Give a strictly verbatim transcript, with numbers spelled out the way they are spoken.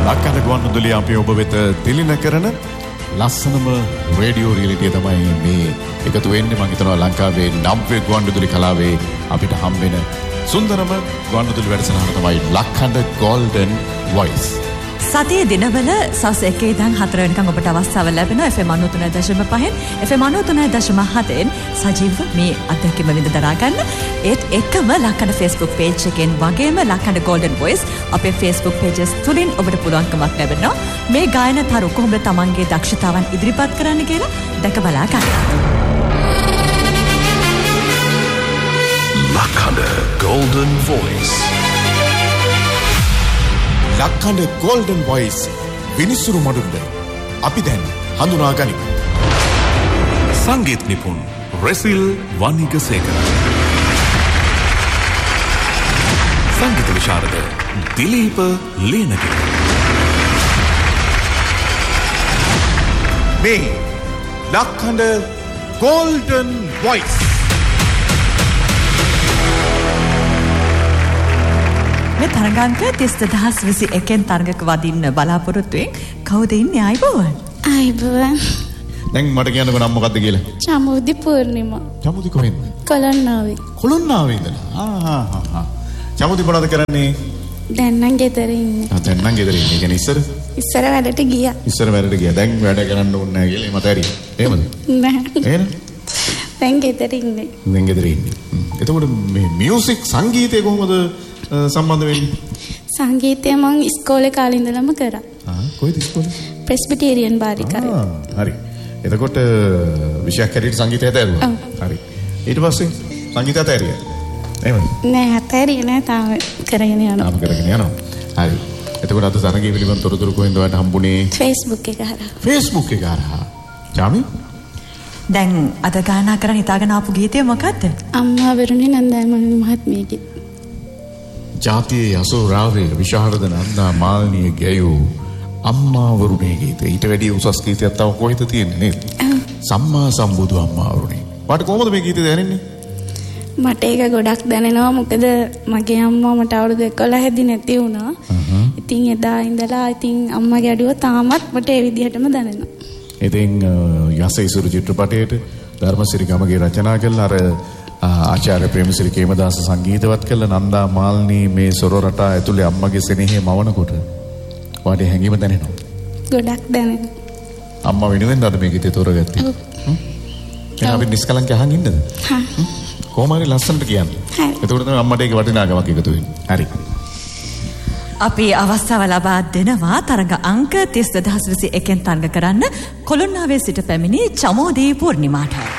ලක්කඩ ගුවන්විදුලිය අපි ඔබ වෙත තිලින කරන ලස්සනම රේඩියෝ රියැලිටිය තමයි මේ එකතු වෙන්නේ. මම හිතනවා ලංකාවේ නව්‍ය ගුවන්විදුලි කලාවේ අපිට හම්බෙන සුන්දරම ගුවන්විදුලි වැඩසටහන තමයි ලක්කඩ ගෝල්ඩන් වොයිස්. සතියේ දිනවල සවස් එකේ ඉඳන් හතර වෙනකම් ඔබට අවස්ථාව ලැබෙනවා F M ninety three point five F M ninety three point seven සජීව මේ අත්දැකීම විඳ දරා ගන්න. ඒත් එකම ලක්කඩ Facebook page එකෙන් වගේම ලක්කඩ Golden Voice අපේ Facebook pages තුලින් ඔබට පුළුවන්කමක් ලැබෙනවා මේ ගායන තරු කොහොමද තමන්ගේ දක්ෂතාවන් ඉදිරිපත් කරන්න කියලා දැක බලා ගන්න. ලක්කඩ Golden Voice. ලක්කඩ Golden Voice විනිසුරු මඩුල්ල අපි දැන් හඳුනා ගනිමු. සංගීත නිපුන් රෙසිල් වනිගසේකර. සංගීත විශාරද දිලීප ලේනගේ. මේ ලක්කඩ Golden Voice. මේ තරගාංක තිස් දෙදහස් විසි එකෙන් තරගක වදින්න බලාපොරොත්තුෙන් කවුද ඉන්නේ? ආයිබෝවන්. ආයිබෝවන්. දැන් මට කියන්නකෝ නම් මොකද්ද කියලා. චමුදි පූර්ණිමා. චමුදි කොහෙන්ද? කොළොන්නාවේ. කොළොන්නාවේ ඉඳලා. ආ හා හා හා. චමුදි මොනවද කරන්නේ? දැන් නම් ගෙදර ඉන්නේ. ආ දැන් නම් ගෙදර ඉන්නේ. කියන්නේ ඉස්සර? ඉස්සර වැඩට ගියා. ඉස්සර වැඩට ගියා. දැන් වැඩ කරන්න ඕනේ නැහැ කියලා මට හරි. එහෙමද? නැහැ. එහෙනම් දැන් ගෙදර ඉන්නේ. දැන් ගෙදර ඉන්නේ. එතකොට මේ මියුසික් සංගීතය කොහොමද සම්බන්ධ වෙන්නේ? සංගීතය මම ඉස්කෝලේ කාලේ ඉඳලම කරා. ආ කොයිද ඉස්කෝලේ? ප්‍රෙස්බිටේරියන් බාලිකාවේ. ආ හරි. එතකොට විෂයක් හැටියට සංගීතය හැදෑරුවා. හරි. ඊට පස්සේ සංගීතය හැදෑරියා. එහෙමද? නෑ හැදෑරියේ නෑ තාම කරගෙන යනවා. තාම කරගෙන යනවා. හරි. එතකොට අද තරගයේ පිළිබඳ තොරතුරු කොහෙන්ද ඔයාලට හම්බුනේ? Facebook එක හරහා. Facebook එක හරහා. ජාමි? දැන් අද ගායනා කරන් හිතාගෙන ආපු ගීතය මොකද්ද? අම්මා වරුණේ නන්දාමණි මහත්මියගේ. ජාතියේ අසෝරාවේ විශාරද නන්දා මාලිනිය ගැයූ අම්මා වරුණේ ගීතය. ඊට වැඩිය උසස් ගීතයක් තව කොහෙද තියෙන්නේ නේද? සම්මා සම්බුදු අම්මා වරුණේ. වාට කොහොමද මේ ගීතය දැනෙන්නේ? මට ඒක ගොඩක් දැනෙනවා. මොකද මගේ අම්මා මට අවුරුදු එකොළහ හැදි නැති වුණා. ඉතින් එදා ඉඳලා ඉතින් අම්මගේ අඩුව තාමත් මට ඒ විදිහටම දැනෙනවා. ඉතින් යසයිසුරු චිත්‍රපටයේට ධර්මසිරි ගමගේ රචනා කළ අර ආචාර්ය ප්‍රේමසිරි කේමදාස සංගීතවත් කළ නන්දා මාල්නී මේ සොර රටා ඇතුලේ අම්මගේ සෙනෙහේ මවනකොට වාඩි හැංගීම දැනෙනවා. ගොඩක් දැනෙනවා. අම්මා වෙනුවෙන් අද මේ ගීතය තෝරගත්තේ. හ්ම්. එහෙනම් අපි නිස්කලංක අහන් ඉන්නද? හා. කොහොම හරි ලස්සනට කියන්නේ. හරි. එතකොට තමයි අම්මට ඒක වටිනාකමක් එකතු වෙන්නේ. හරි. අපි අවස්ථාව ලබා දෙනවා තරග අංක තිස් දෙදහස් විසි එකෙන් තරග කරන්න කොළොන්නාවේ සිට පැමිණි චමෝදී පූර්ණිමාට.